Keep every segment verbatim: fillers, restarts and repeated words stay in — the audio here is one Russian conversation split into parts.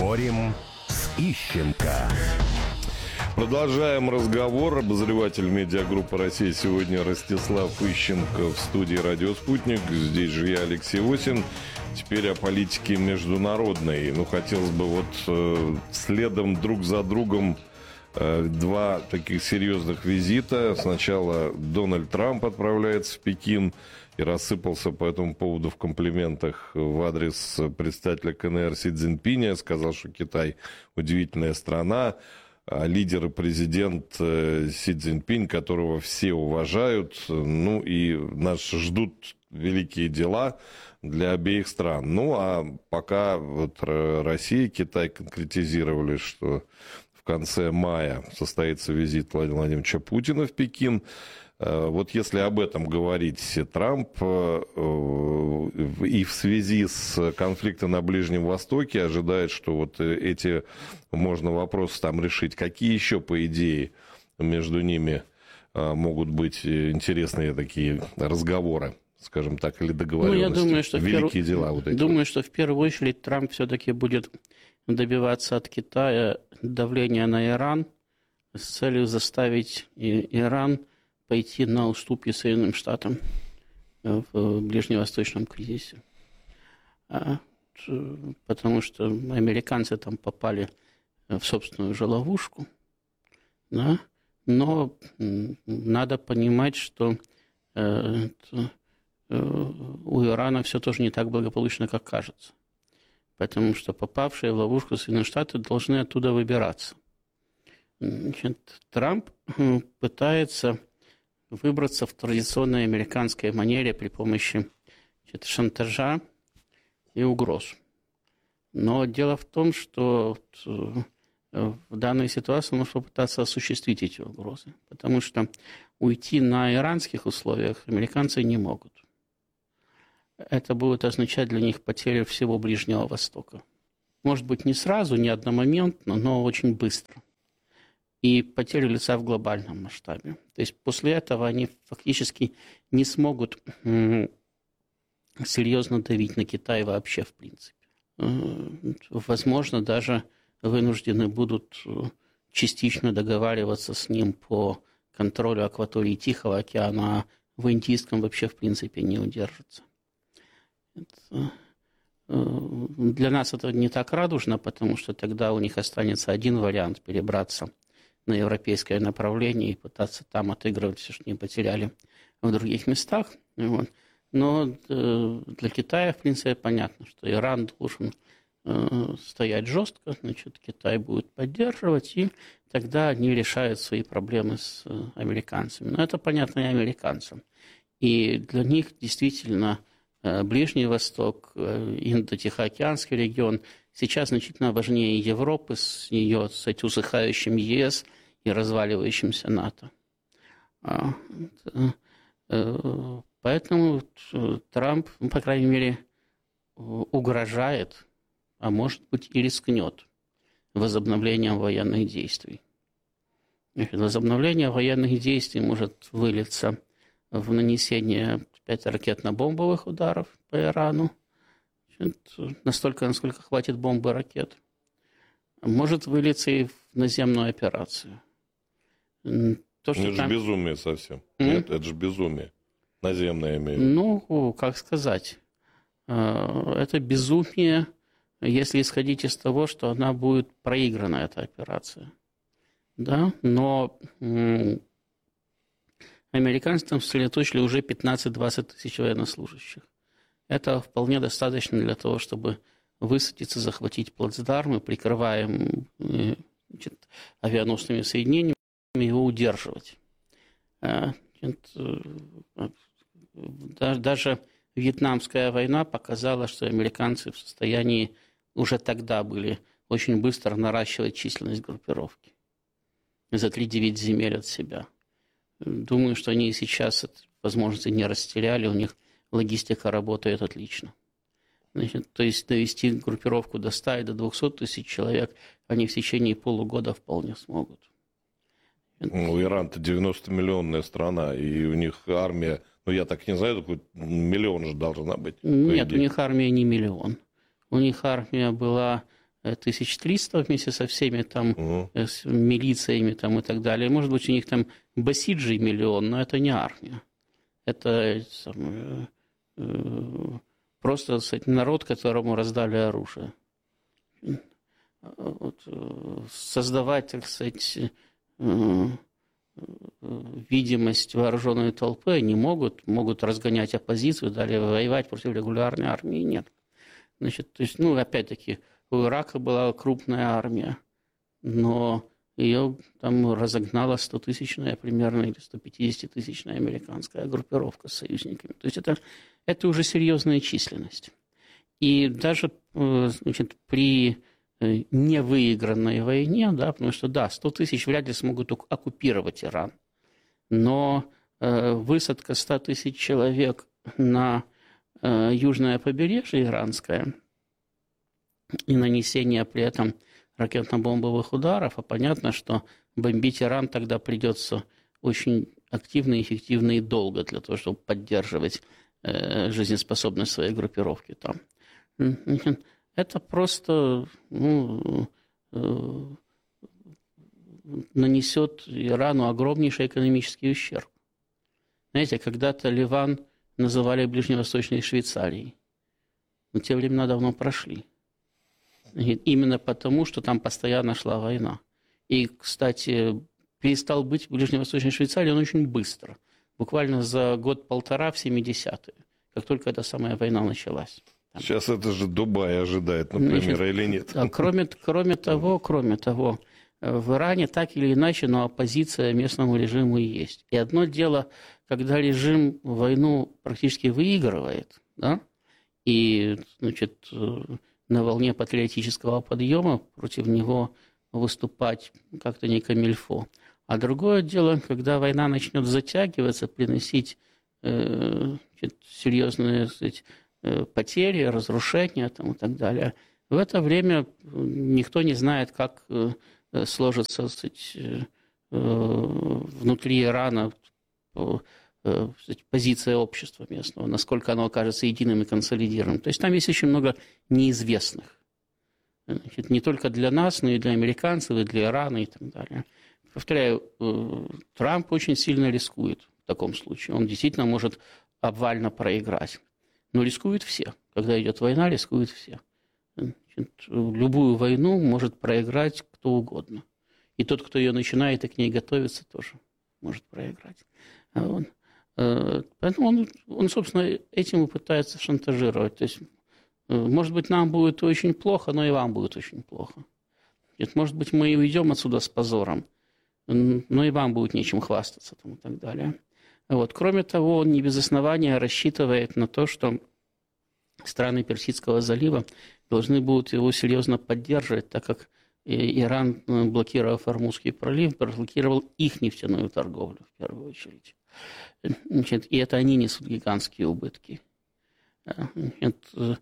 Спорим с Ищенко. Продолжаем разговор. Обозреватель медиагруппы «Россия» сегодня Ростислав Ищенко в студии «Радио Спутник». Здесь же я, Алексей Осин. Теперь о политике международной. Ну, хотелось бы вот э, следом друг за другом э, два таких серьезных визита. Сначала Дональд Трамп отправляется в Пекин и рассыпался по этому поводу в комплиментах в адрес представителя КНР Си Цзиньпиня. Сказал, что Китай удивительная страна. А лидер и президент Си Цзиньпинь, которого все уважают, ну и нас ждут великие дела для обеих стран. Ну а пока вот Россия и Китай конкретизировали, что в конце мая состоится визит Владимира Владимировича Путина в Пекин. Вот если об этом говорить, Трамп и в связи с конфликтом на Ближнем Востоке ожидает, что вот эти можно вопросы там решить. Какие еще, по идее, между ними могут быть интересные такие разговоры, скажем так, или договоренности? Ну, я думаю, что великие перв... дела вот эти. Думаю, что в первую очередь Трамп все-таки будет добиваться от Китая давления на Иран с целью заставить Иран пойти на уступки Соединенным Штатам в ближневосточном кризисе. Потому что американцы там попали в собственную же ловушку. Да? Но надо понимать, что у Ирана все тоже не так благополучно, как кажется. Потому что попавшие в ловушку Соединенные Штаты должны оттуда выбираться. Значит, Трамп пытается выбраться в традиционной американской манере при помощи, значит, шантажа и угроз. Но дело в том, что в данной ситуации нужно попытаться осуществить эти угрозы, потому что уйти на иранских условиях американцы не могут. Это будет означать для них потерю всего Ближнего Востока. Может быть, не сразу, не одномоментно, но очень быстро. И потерю лица в глобальном масштабе. То есть после этого они фактически не смогут серьезно давить на Китай вообще в принципе. Возможно, даже вынуждены будут частично договариваться с ним по контролю акватории Тихого океана, а в Индийском вообще в принципе не удержится. Это... Для нас это не так радужно, потому что тогда у них останется один вариант перебраться на европейское направление и пытаться там отыгрывать все, что не потеряли в других местах. Вот. Но э, для Китая, в принципе, понятно, что Иран должен э, стоять жестко, значит, Китай будет поддерживать, и тогда они решают свои проблемы с э, американцами. Но это понятно и американцам. И для них действительно э, Ближний Восток, э, Индо-Тихоокеанский регион сейчас значительно важнее Европы с ее, с этим усыхающим Е С и разваливающимся НАТО. Поэтому Трамп, ну, по крайней мере, угрожает, а может быть и рискнет возобновлением военных действий. Возобновление военных действий может вылиться в нанесение пять ракетно-бомбовых ударов по Ирану. Настолько, насколько хватит бомб и ракет. Может вылиться и в наземную операцию. То, что это там... же безумие совсем. Mm? Нет, это же безумие. Наземное имею. Ну, как сказать. Это безумие, если исходить из того, что она будет проиграна, эта операция. Да? Но американцы там сосредоточили уже пятнадцать-двадцать тысяч военнослужащих. Это вполне достаточно для того, чтобы высадиться, захватить плацдарм и, прикрывая, значит, авианосными соединениями, его удерживать. Даже Вьетнамская война показала, что американцы в состоянии уже тогда были очень быстро наращивать численность группировки. За три-девять земель от себя. Думаю, что они и сейчас возможности не растеряли, у них логистика работает отлично. Значит, то есть довести группировку до ста и до двухсот тысяч человек они в течение полугода вполне смогут. Ну, Иран-то девяностомиллионная страна, и у них армия, ну, я так не знаю, такой миллион же должна быть. Нет, у них армия не миллион. У них армия была тысяч триста вместе со всеми там Угу. с милициями там, и так далее. Может быть, у них там басиджи миллион, но это не армия. Это там, э, просто, так сказать, народ, которому раздали оружие. Вот, создавать, так сказать, э, видимость вооруженной толпы они могут, могут разгонять оппозицию, далее воевать против регулярной армии нет. Значит, то есть, ну, опять-таки, у Ирака была крупная армия, но ее там разогнала стотысячная примерно или сто пятидесятитысячная американская группировка с союзниками. То есть это, это уже серьезная численность. И даже, значит, при невыигранной войне, да, потому что, да, сто тысяч вряд ли смогут оккупировать Иран, но э, высадка ста тысяч человек на э, южное побережье иранское и нанесение при этом ракетно-бомбовых ударов, а понятно, что бомбить Иран тогда придется очень активно, эффективно и долго для того, чтобы поддерживать э, жизнеспособность своей группировки там. Это просто, ну, э, нанесет Ирану огромнейший экономический ущерб. Знаете, когда-то Ливан называли Ближневосточной Швейцарией, но те времена давно прошли. И именно потому, что там постоянно шла война. И, кстати, перестал быть Ближневосточной Швейцарией он очень быстро, буквально за год-полтора в семидесятые, как только эта самая война началась. Там. Сейчас это же Дубай ожидает, например, Значит, или нет? Да, кроме, кроме того, кроме того, в Иране так или иначе, но оппозиция местному режиму и есть. И одно дело, когда режим войну практически выигрывает, да, и, значит, на волне патриотического подъема против него выступать как-то не камильфо. А другое дело, когда война начнет затягиваться, приносить э, серьезные, так сказать, потери, разрушения там, и так далее. В это время никто не знает, как сложится, так сказать, внутри Ирана, так сказать, позиция общества местного, насколько оно окажется единым и консолидированным. То есть там есть очень много неизвестных. Значит, не только для нас, но и для американцев, и для Ирана и так далее. Повторяю, Трамп очень сильно рискует в таком случае. Он действительно может обвально проиграть. Но рискуют все. Когда идет война, рискуют все. Значит, любую войну может проиграть кто угодно. И тот, кто ее начинает и к ней готовится, тоже может проиграть. Вот. Поэтому он, он, собственно, этим и пытается шантажировать. То есть, может быть, нам будет очень плохо, но и вам будет очень плохо. Может быть, мы и уйдем отсюда с позором, но и вам будет нечем хвастаться там, и так далее. Вот. Кроме того, он не без основания рассчитывает на то, что страны Персидского залива должны будут его серьезно поддерживать, так как Иран, блокировав Ормузский пролив, блокировал их нефтяную торговлю в первую очередь. Значит, и это они несут гигантские убытки. Значит,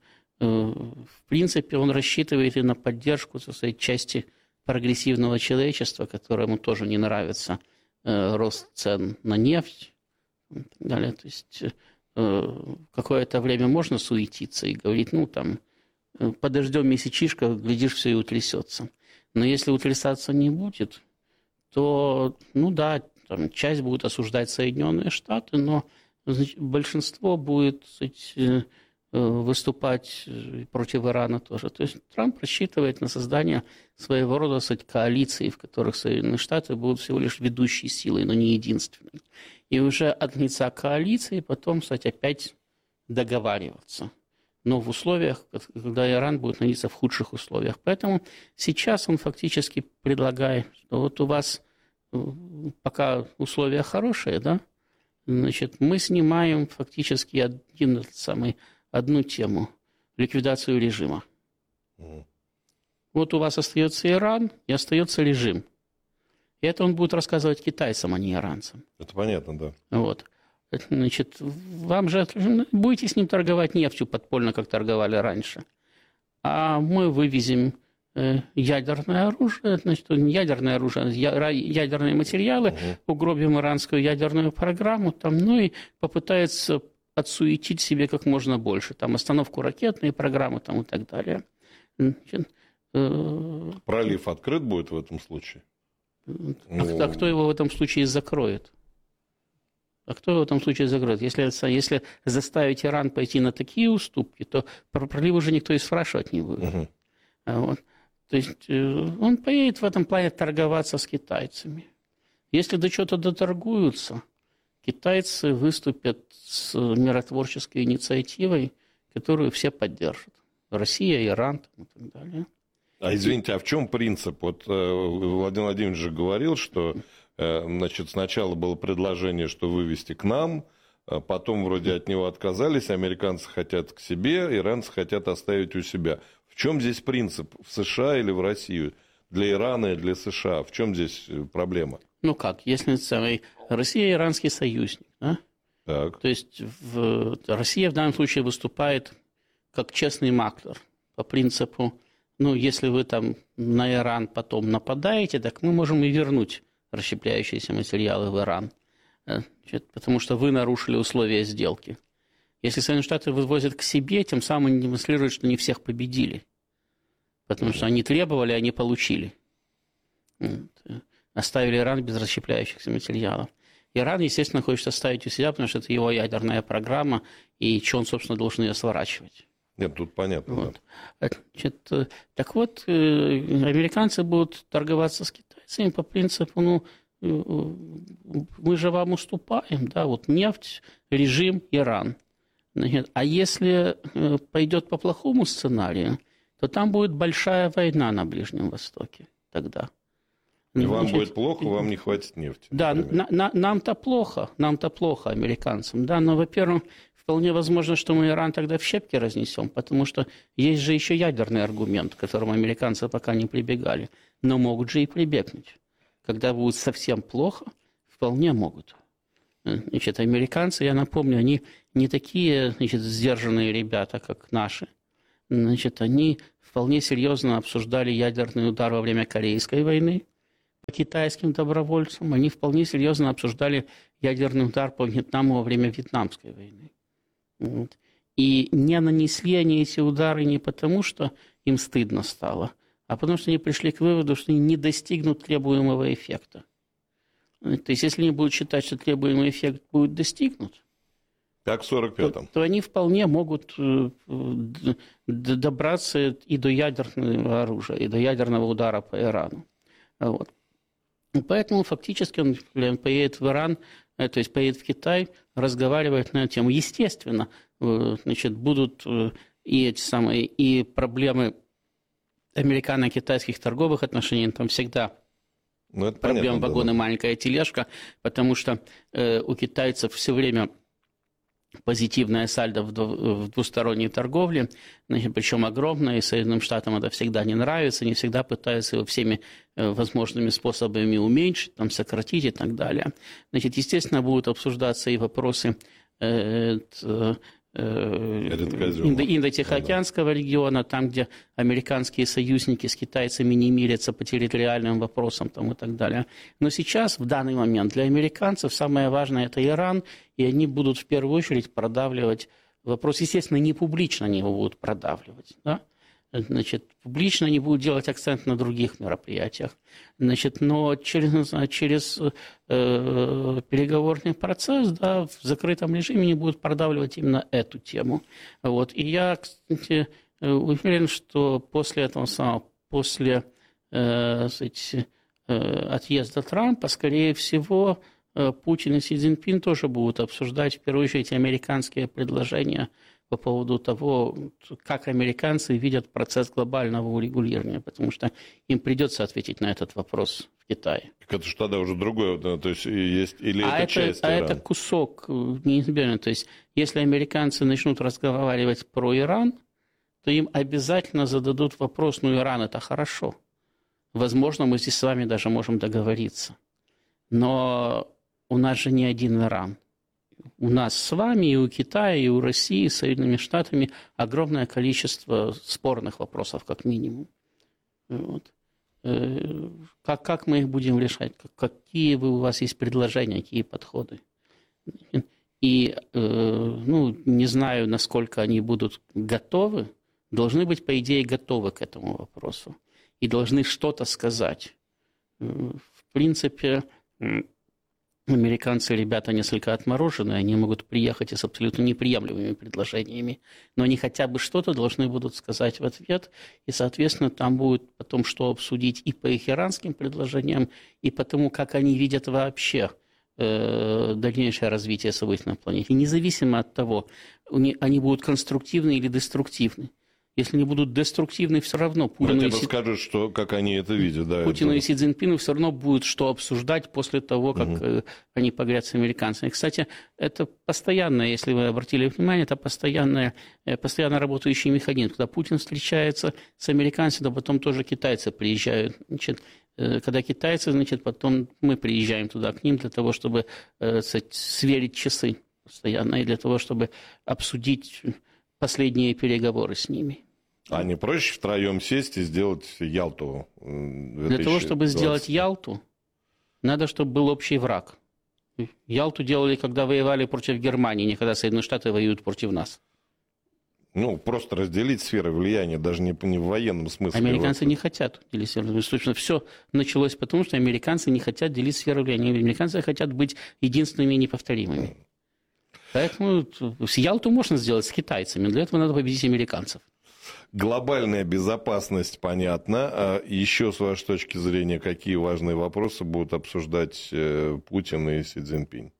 в принципе, он рассчитывает и на поддержку, так сказать, части прогрессивного человечества, которому тоже не нравится рост цен на нефть. И так далее. То есть э, какое-то время можно суетиться и говорить, ну, там, подождем месячишко, глядишь, все и утрясется. Но если утрясаться не будет, то, ну да, там, часть будет осуждать Соединенные Штаты, но значит, большинство будет, сказать, э, выступать против Ирана тоже. То есть Трамп рассчитывает на создание своего рода, сказать, коалиции, в которых Соединенные Штаты будут всего лишь ведущей силой, но не единственной. И уже от лица коалиции потом, кстати, опять договариваться. Но в условиях, когда Иран будет находиться в худших условиях. Поэтому сейчас он фактически предлагает, что вот у вас пока условия хорошие, да, значит, мы снимаем фактически один, самый, одну тему – ликвидацию режима. Mm. Вот у вас остается Иран и остается режим. И это он будет рассказывать китайцам, а не иранцам. Это понятно, да. Вот. Значит, вам же будете с ним торговать нефтью подпольно, как торговали раньше. А мы вывезем ядерное оружие, значит, ядерное оружие, ядерные материалы, угу. угробим иранскую ядерную программу, там, ну и попытается отсуетить себе как можно больше. Там остановку ракетной программы там, и так далее. Значит, Пролив открыт будет в этом случае? А, ну... а кто его в этом случае закроет? А кто его в этом случае закроет? Если, если заставить Иран пойти на такие уступки, то про пролив уже никто и спрашивать не будет. Угу. Вот. То есть он поедет в этом плане торговаться с китайцами. Если до чего-то доторгуются, китайцы выступят с миротворческой инициативой, которую все поддержат. Россия, Иран и так далее. А извините, а в чем принцип? Вот Владимир Владимирович же говорил, что значит, сначала было предложение, что вывести к нам, потом вроде от него отказались, американцы хотят к себе, иранцы хотят оставить у себя. В чем здесь принцип? В США или в Россию? Для Ирана и для США? В чем здесь проблема? Ну как, если самый Россия иранский союзник, да? Так. То есть в... Россия в данном случае выступает как честный маклер по принципу, ну если вы там на Иран потом нападаете, так мы можем и вернуть расщепляющиеся материалы в Иран, потому что вы нарушили условия сделки. Если Соединенные Штаты вывозят к себе, тем самым демонстрируют, что не всех победили, потому что они требовали, они получили. Оставили Иран без расщепляющихся материалов. Иран, естественно, хочет оставить у себя, потому что это его ядерная программа, и что он, собственно, должен ее сворачивать. Нет, тут понятно. Вот. Да. Значит, так вот, американцы будут торговаться с китайцами по принципу, ну, мы же вам уступаем, да, вот нефть, режим, Иран. Значит, а если пойдет по плохому сценарию, то там будет большая война на Ближнем Востоке тогда. И вам Значит, будет плохо, вам не хватит нефти. Да, на, на, нам-то плохо, нам-то плохо, американцам, да, но, во-первых, вполне возможно, что мы Иран тогда в щепки разнесем, потому что есть же еще ядерный аргумент, к которому американцы пока не прибегали, но могут же и прибегнуть. Когда будет совсем плохо, вполне могут. Значит, американцы, я напомню, они не такие, значит, сдержанные ребята, как наши. Значит, они вполне серьезно обсуждали ядерный удар во время Корейской войны по китайским добровольцам. Они вполне серьезно обсуждали ядерный удар по Вьетнаму во время Вьетнамской войны. Вот. И не нанесли они эти удары не потому, что им стыдно стало, а потому что они пришли к выводу, что они не достигнут требуемого эффекта. То есть, если они будут считать, что требуемый эффект будет достигнут, как в сорок пятом, то, то они вполне могут добраться и до ядерного оружия, и до ядерного удара по Ирану. Вот. Поэтому фактически он поедет в Иран, то есть поедет в Китай, разговаривать на эту тему. Естественно, значит, будут и эти самые и проблемы американо-китайских торговых отношений, там всегда ну, это проблема понятно, вагон и да. маленькая тележка, потому что э, у китайцев все время позитивная сальдо в, в двусторонней торговле, значит, причем огромная, и Соединенным Штатам это всегда не нравится, не всегда пытаются его всеми э, возможными способами уменьшить, там, сократить и так далее. Значит, естественно, будут обсуждаться и вопросы э, э, Индо- Индо-Тихоокеанского региона, там, где американские союзники с китайцами не мирятся по территориальным вопросам там, и так далее. Но сейчас, в данный момент, для американцев самое важное – это Иран, и они будут в первую очередь продавливать вопрос. Естественно, не публично они его будут продавливать, да? Значит, публично они будут делать акцент на других мероприятиях. Значит, но через, через э, переговорный процесс, да, в закрытом режиме они будут продавливать именно эту тему. Вот. И я, кстати, уверен, что после этого самого, после э, сказать, э, отъезда Трампа, скорее всего, э, Путин и Си Цзиньпин тоже будут обсуждать, в первую очередь, американские предложения по поводу того, как американцы видят процесс глобального урегулирования, потому что им придется ответить на этот вопрос в Китае. Так это же тогда уже другое, то есть есть или а это, это часть А Ирана? это кусок неизбежно. То есть если американцы начнут разговаривать про Иран, то им обязательно зададут вопрос, ну Иран это хорошо. Возможно, мы здесь с вами даже можем договориться. Но у нас же не один Иран. У нас с вами, и у Китая, и у России, и с Соединенными Штатами огромное количество спорных вопросов, как минимум. Вот. Как, как мы их будем решать? Какие у вас есть предложения, какие подходы? И ну, не знаю, насколько они будут готовы должны быть, по идее, готовы к этому вопросу и должны что-то сказать. В принципе, американцы ребята несколько отмороженные, они могут приехать с абсолютно неприемлемыми предложениями, но они хотя бы что-то должны будут сказать в ответ, и, соответственно, там будет потом что обсудить и по их иранским предложениям, и по тому, как они видят вообще э, дальнейшее развитие событий на планете, независимо от того, они будут конструктивны или деструктивны. Если они будут деструктивны, все равно Путину и Си... скажут, что, как они это видят. Да, Путину это... и Си Цзиньпину все равно будет что обсуждать после того, как угу. они поговорят с американцами. Кстати, это постоянно, если вы обратили внимание, это постоянный, постоянно работающий механизм. Когда Путин встречается с американцами, то потом тоже китайцы приезжают. Значит, когда китайцы, значит, потом мы приезжаем туда к ним для того, чтобы сказать, сверить часы постоянно и для того, чтобы обсудить последние переговоры с ними. А не проще втроем сесть и сделать Ялту? Для того, чтобы сделать Ялту, надо, чтобы был общий враг. Ялту делали, когда воевали против Германии, не когда Соединенные Штаты воюют против нас. Ну, просто разделить сферы влияния, даже не, не в военном смысле. Американцы не хотят делить сферы влияния. Собственно, все началось потому, что американцы не хотят делить сферы влияния. Американцы хотят быть единственными и неповторимыми. Поэтому Ялту можно сделать с китайцами. Для этого надо победить американцев. Глобальная безопасность, понятно. А еще, с вашей точки зрения, какие важные вопросы будут обсуждать Путин и Си Цзиньпинь?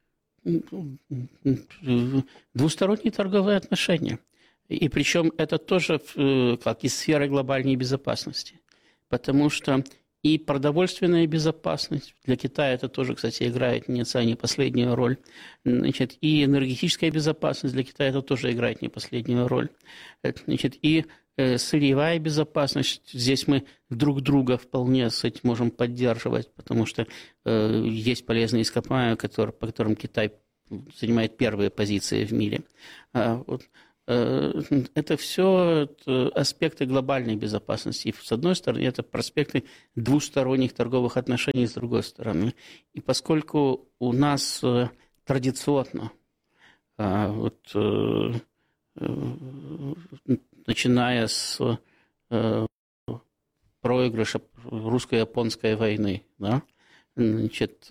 Двусторонние торговые отношения. И причем это тоже как из сферы глобальной безопасности. Потому что и продовольственная безопасность, для Китая это тоже, кстати, играет не, не последнюю роль, значит, и энергетическая безопасность для Китая это тоже играет не последнюю роль, значит, и э, сырьевая безопасность, здесь мы друг друга вполне с этим можем поддерживать, потому что э, есть полезные ископаемые, которые, по которым Китай занимает первые позиции в мире. А, вот, это все аспекты глобальной безопасности. И с одной стороны, это аспекты двусторонних торговых отношений, с другой стороны. И поскольку у нас традиционно, вот, начиная с проигрыша русско-японской войны, да, значит,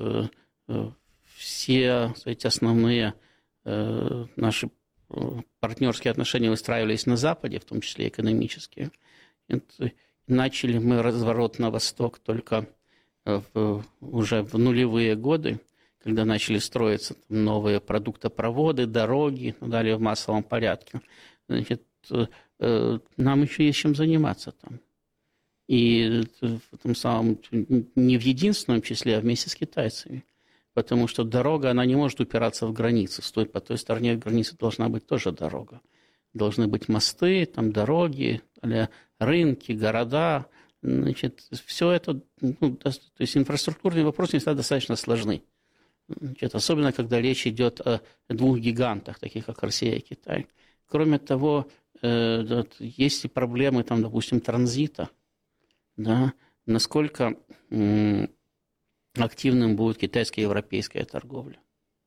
все эти основные наши партнерские отношения выстраивались на Западе, в том числе экономические. Это, начали мы разворот на восток только в, уже в нулевые годы, когда начали строиться там новые продуктопроводы, дороги, далее в массовом порядке. Значит, нам еще есть чем заниматься там. И в том самом, не в единственном числе, а вместе с китайцами. Потому что дорога, она не может упираться в границы. Стой, по той стороне границы должна быть тоже дорога. Должны быть мосты, там дороги, рынки, города. Значит, все это, ну, то есть инфраструктурные вопросы всегда достаточно сложны. Значит, особенно, когда речь идет о двух гигантах, таких как Россия и Китай. Кроме того, э, есть и проблемы, там, допустим, транзита. Да, насколько... М- активным будет китайская и европейская торговля.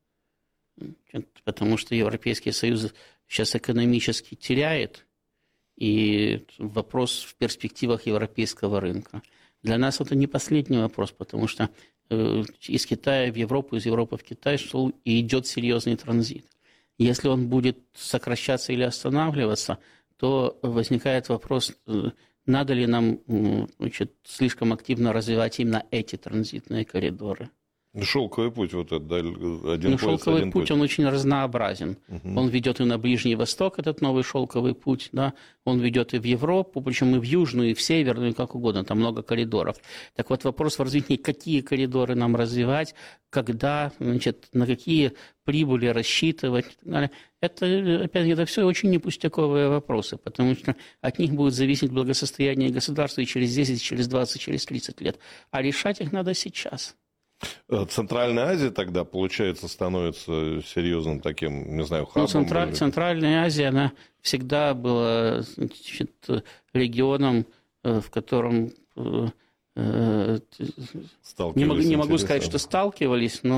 Потому что Европейский Союз сейчас экономически теряет, и вопрос в перспективах европейского рынка. Для нас это не последний вопрос, потому что из Китая в Европу, из Европы в Китай шел и идет серьезный транзит. Если он будет сокращаться или останавливаться, то возникает вопрос... Надо ли нам, значит, слишком активно развивать именно эти транзитные коридоры? Шелковый путь, вот этот, да, один ну, пояс, шелковый один путь, путь, он очень разнообразен. Угу. Он ведет и на Ближний Восток, этот новый шелковый путь, да, он ведет и в Европу, причем и в Южную, и в Северную, как угодно, там много коридоров. Так вот, вопрос в развитии, какие коридоры нам развивать, когда, значит, на какие прибыли рассчитывать и так далее. Это, опять, это все очень непустяковые вопросы, потому что от них будет зависеть благосостояние государства и через десять, через двадцать, через тридцать лет. А решать их надо сейчас. Центральная Азия тогда, получается, становится серьезным таким, не знаю, хабом? Ну, Централь, Центральная Азия, она всегда была, значит, регионом, в котором... Не могу, не могу сказать, что сталкивались, но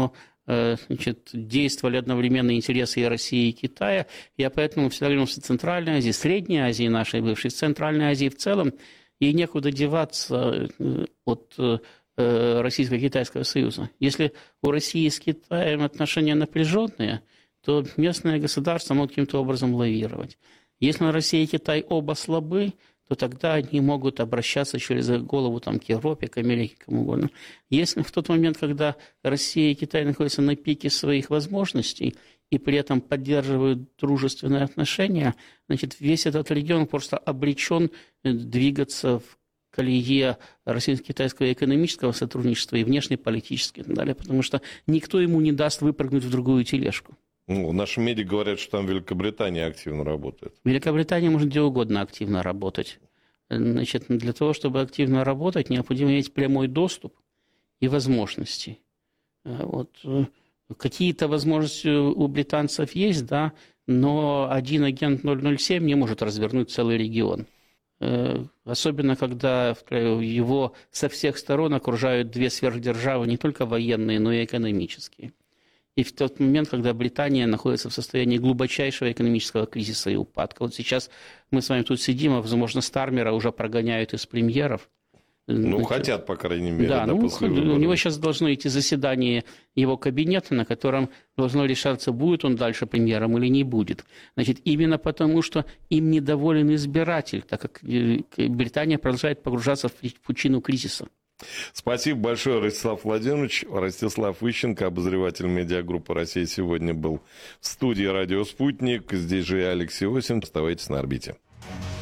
значит, действовали одновременно интересы и России, и Китая. Я поэтому всегда говорил, что Центральной Азии, Средней Азии, нашей бывшей, Центральной Азии в целом, ей некуда деваться от Российско-Китайского союза. Если у России с Китаем отношения напряженные, то местное государство может каким-то образом лавировать. Если Россия и Китай оба слабы, то тогда они могут обращаться через голову там, к Европе, к Америке, к кому угодно. Если в тот момент, когда Россия и Китай находятся на пике своих возможностей и при этом поддерживают дружественные отношения, значит, весь этот регион просто обречен двигаться в колее российско-китайского экономического сотрудничества и внешнеполитического и так далее, потому что никто ему не даст выпрыгнуть в другую тележку. Ну, наши медиа говорят, что там Великобритания активно работает. Великобритания может где угодно активно работать. Значит, для того, чтобы активно работать, необходимо иметь прямой доступ и возможности. Вот. Какие-то возможности у британцев есть, да, но один агент ноль ноль семь не может развернуть целый регион. Особенно, когда его со всех сторон окружают две сверхдержавы, не только военные, но и экономические. И в тот момент, когда Британия находится в состоянии глубочайшего экономического кризиса и упадка. Вот сейчас мы с вами тут сидим, а, возможно, Стармера уже прогоняют из премьеров. Ну, Значит, хотят, по крайней мере. Да, да, ну, после у выборов. него сейчас должно идти заседание его кабинета, на котором должно решаться, будет он дальше премьером или не будет. Значит, именно потому, что им недоволен избиратель, так как Британия продолжает погружаться в пучину кризиса. Спасибо большое, Ростислав Владимирович. Ростислав Ищенко, обозреватель медиагруппы «Россия сегодня» был в студии «Радио Спутник». Здесь же я, Алексей Осин. Оставайтесь на орбите.